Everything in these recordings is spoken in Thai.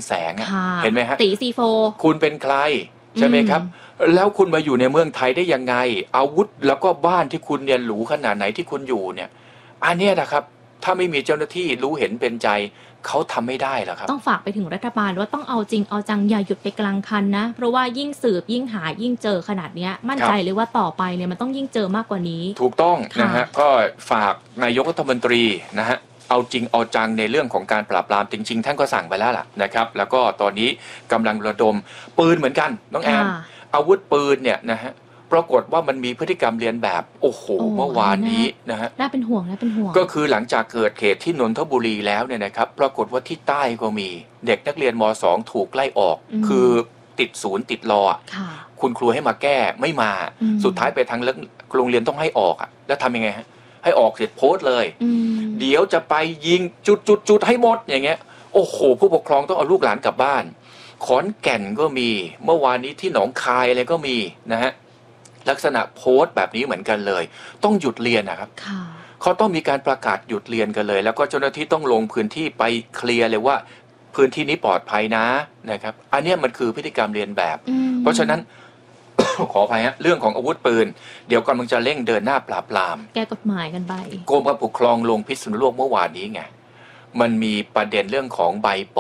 แสงเห็นไหมฮะตีซีโฟคุณเป็นใครใช่ไหมครับแล้วคุณมาอยู่ในเมืองไทยได้ยังไงอาวุธแล้วก็บ้านที่คุณเนี่ยหรูขนาดไหนที่คุณอยู่เนี่ยอันนี้นะครับถ้าไม่มีเจ้าหน้าที่รู้เห็นเป็นใจเขาทำไม่ได้หรอกครับต้องฝากไปถึงรัฐบาลว่าต้องเอาจริงเอาจังอย่าหยุดไปกลางคันนะเพราะว่ายิ่งสืบยิ่งหายิ่งเจอขนาดนี้มั่นใจเลยว่าต่อไปเนี่ยมันต้องยิ่งเจอมากกว่านี้ถูกต้องนะฮะก็ฝากนายกรัฐมนตรีนะฮะเอาจริงเอาจังในเรื่องของการปราบปรามจริงๆท่านก็สั่งไปแล้วล่ะนะครับแล้วก็ตอนนี้กำลังระดมปืนเหมือนกันน้องแอมอาวุธปืนเนี่ยนะฮะปรากฏว่ามันมีพฤติกรรมเลียนแบบโอ้โหเมื่อวานนี้นะฮะน่าเป็นห่วงก็คือหลังจากเกิดเหตุที่นนทบุรีแล้วเนี่ยนะครับปรากฏว่าที่ใต้ก็มีเด็กนักเรียนม.2 ถูกไล่ออกคือติดศูนย์ติดรอคุณครูให้มาแก้ไม่มาสุดท้ายไปทางโรงเรียนต้องให้ออกแล้วทำยังไงฮะให้ออกเสร็จโพสต์เลยเดี๋ยวจะไปยิงจุดให้หมดอย่างเงี้ยโอ้โหผู้ปกครองต้องเอาลูกหลานกลับบ้านขอนแก่นก็มีเมื่อวานนี้ที่หนองคายอะไรก็มีนะฮะลักษณะโพสต์แบบนี้เหมือนกันเลยต้องหยุดเรียนนะครับเขาต้องมีการประกาศหยุดเรียนกันเลยแล้วก็เจ้าหน้าที่ต้องลงพื้นที่ไปเคลียร์เลยว่าพื้นที่นี้ปลอดภัยนะครับอันนี้มันคือพฤติกรรมเรียนแบบเพราะฉะนั้น ขออภัยฮะเรื่องของอาวุธปืนเดี๋ยวกำลังจะเร่งเดินหน้าปราบปรามแก้กฎหมายกันไปกรมการปกครองลงพิษณุโลกเมื่อวานนี้ไงมันมีประเด็นเรื่องของใบป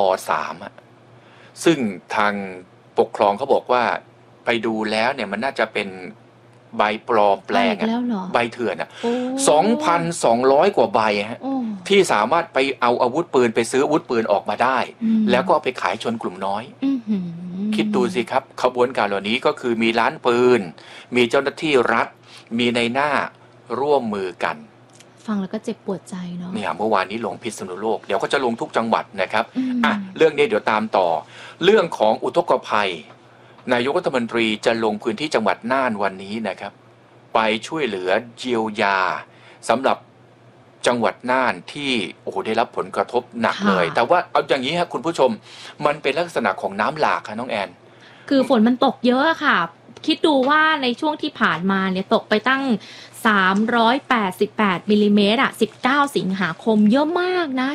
.3 ซึ่งทางปกครองเขาบอกว่าไปดูแล้วเนี่ยมันน่าจะเป็นใบปลอมแปลงใบเถื่อน2,200 กว่าใบฮะที่สามารถไปเอาอาวุธปืนไปซื้ออาวุธปืนออกมาได้แล้วก็เอาไปขายชนกลุ่มน้อยคิดดูสิครับขบวนการเหล่านี้ก็คือมีร้านปืนมีเจ้าหน้าที่รัฐมีในหน้าร่วมมือกันฟังแล้วก็เจ็บปวดใจเนาะเนี่ยเมื่อวานนี้ลงพิษณุโลกเดี๋ยวก็จะลงทุกจังหวัดนะครับเรื่องนี้เดี๋ยวตามต่อเรื่องของอุทกภัยนายกรัฐมนตรีจะลงพื้นที่จังหวัดน่านวันนี้นะครับไปช่วยเหลือเยียวยาสำหรับจังหวัดน่านที่โอ้โหได้รับผลกระทบหนักเลยแต่ว่าเอาอย่างนี้ครับคุณผู้ชมมันเป็นลักษณะของน้ำหลากค่ะน้องแอนคือฝนมันตกเยอะค่ะคิดดูว่าในช่วงที่ผ่านมาเนี่ยตกไปตั้ง388มิลลิเมตร19สิงหาคมเยอะมากนะ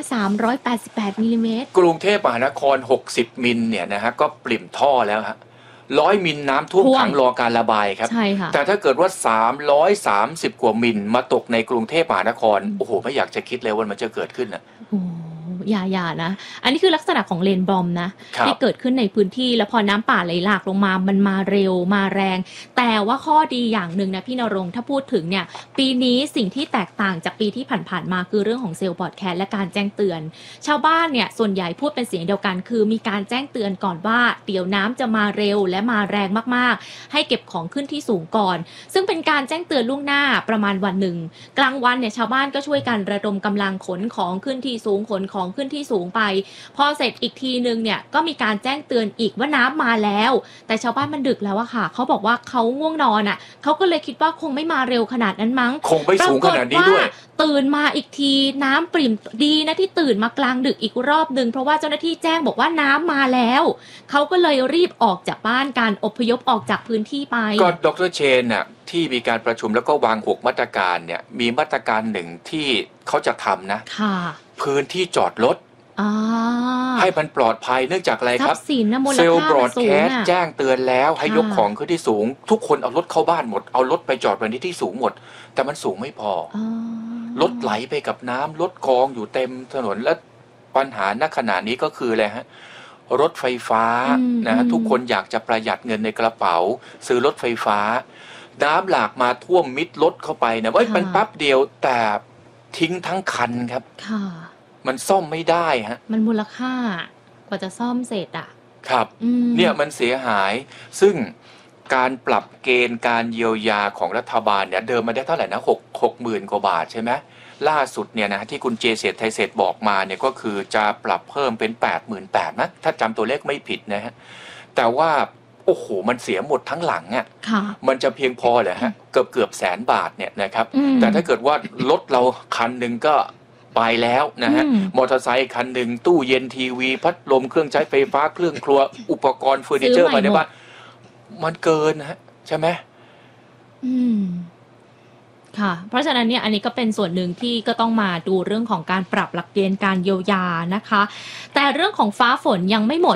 388มิลลิเมตรกรุงเทพมหานคร60มิลเนี่ยนะฮะก็ปริ่มท่อแล้วฮะ100มิลน้ำท่วมขังรอการระบายครับแต่ถ้าเกิดว่า330กว่ามิลมาตกในกรุงเทพมหานครโอ้โหไม่อยากจะคิดเลยว่ามันจะเกิดขึ้นอย่านะอันนี้คือลักษณะของเลนบอมนะที่เกิดขึ้นในพื้นที่แล้วพอน้ำป่าไหลหลากลงมามันมาเร็วมาแรงแต่ว่าข้อดีอย่างหนึ่งนะพี่ณรงค์ถ้าพูดถึงเนี่ยปีนี้สิ่งที่แตกต่างจากปีที่ผ่านๆมาคือเรื่องของเซลล์บอร์ดแคสและการแจ้งเตือนชาวบ้านเนี่ยส่วนใหญ่พูดเป็นเสียงเดียวกันคือมีการแจ้งเตือนก่อนว่าเดี๋ยวน้ำจะมาเร็วและมาแรงมากๆให้เก็บของขึ้นที่สูงก่อนซึ่งเป็นการแจ้งเตือนล่วงหน้าประมาณวันหนึ่งกลางวันเนี่ยชาวบ้านก็ช่วยกันระดมกำลังขนของขึ้นที่สูงขนของขึ้นที่สูงไปพอเสร็จอีกทีนึงเนี่ยก็มีการแจ้งเตือนอีกว่าน้ำมาแล้วแต่ชาวบ้านมันดึกแล้วอะค่ะเขาบอกว่าเขาง่วงนอนอะเขาก็เลยคิดว่าคงไม่มาเร็วขนาดนั้นมั้งคงไม่สูงขนาดนี้ด้วยตื่นมาอีกทีน้ำปริ่มดีนะที่ตื่นมากลางดึกอีกรอบนึงเพราะว่าเจ้าหน้าที่แจ้งบอกว่าน้ำมาแล้วเขาก็เลยรีบออกจากบ้านการอพยพออกจากพื้นที่ไปก็ดร.เชนน่ะที่มีการประชุมแล้วก็วาง6มาตรการเนี่ยมีมาตรการหนึ่งที่เขาจะทำนะพื้นที่จอดรถให้มันปลอดภัยเนื่องจากอะไรครับเซลล์บรอดแคสต์แจ้งเตือนแล้วให้ยกของขึ้นที่สูงทุกคนเอารถเข้าบ้านหมดเอารถไปจอดไว้ที่สูงหมดแต่มันสูงไม่พอรถไหลไปกับน้ำรถกองอยู่เต็มถนนและปัญหาณขณะนี้ก็คืออะไรฮะรถไฟฟ้านะทุกคนอยากจะประหยัดเงินในกระเป๋าซื้อรถไฟฟ้าน้ำหลากมาท่วมมิดรถเข้าไปนะว่ามันแป๊บเดียวแต่ทิ้งทั้งคันครับมันซ่อมไม่ได้ฮะมันมูลค่ากว่าจะซ่อมเสร็จครับเนี่ยมันเสียหายซึ่งการปรับเกณฑ์การเยียวยาของรัฐบาลเนี่ยเดิมมาได้เท่าไหร่นะ60,000 กว่าบาทใช่ไหมล่าสุดเนี่ยนะที่คุณเจเศรษฐ์ไทยเศรษฐ์บอกมาเนี่ยก็คือจะปรับเพิ่มเป็น 88,000 นะถ้าจำตัวเลขไม่ผิดนะฮะแต่ว่าโอ้โหมันเสียหมดทั้งหลังอ่ะมันจะเพียงพอเหรอฮะเกือบ100,000 บาทเนี่ยนะครับแต่ถ้าเกิดว่ารถเราคันนึงก็ไปแล้วนะฮะมอเตอร์ไซค์คันหนึ่งตู้เย็นทีวีพัดลมเครื่องใช้ไฟฟ้าเครื่องครัวอุปกรณ์เฟอร์นิเจอร์ภายในบ้านมันเกินนะฮะใช่ไหมค่ะเพราะฉะนั้นเนี่ยอันนี้ก็เป็นส่วนหนึ่งที่ก็ต้องมาดูเรื่องของการปรับหลักเกณฑ์การเยียวยานะคะแต่เรื่องของฟ้าฝนยังไม่หมด